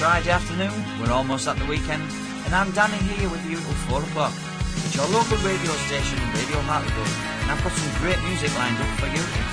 Friday afternoon, we're almost at the weekend, and I'm Danny here with you till 4 o'clock. It's your local radio station, Radio Hartlepool, and I've got some great music lined up for you,